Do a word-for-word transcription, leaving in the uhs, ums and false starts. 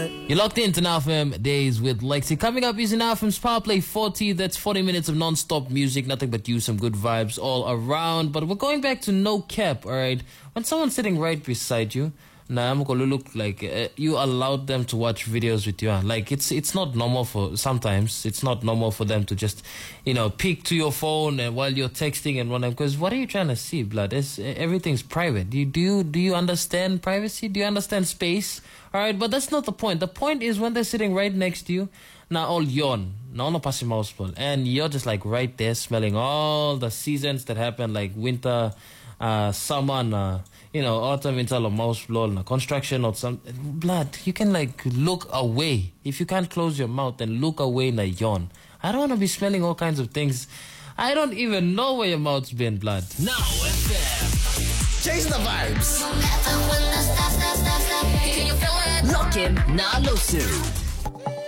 You're locked into Now F M Days with Lexi. Coming up is Now F M's Power Play forty. That's forty minutes of non-stop music, nothing but you, some good vibes all around. But we're going back to no cap, all right? When someone's sitting right beside you, nah, I'm gonna look like uh, you allowed them to watch videos with you. Like it's it's not normal for sometimes. It's not normal for them to just, you know, peek to your phone and while you're texting and whatnot. Because what are you trying to see, blood? It's, everything's private. Do you, do you do you understand privacy? Do you understand space? All right, but that's not the point. The point is when they're sitting right next to you. Now all yawn. Now no passing mouse and you're just like right there smelling all the seasons that happen, like winter, uh, summer, uh, you know, autumn, winter, or mouse blow, construction or something. Blood, you can like look away. If you can't close your mouth and look away and yawn. I don't want to be smelling all kinds of things. I don't even know where your mouth's been, blood. Now F M. Change the vibes. Lock in, now Losu.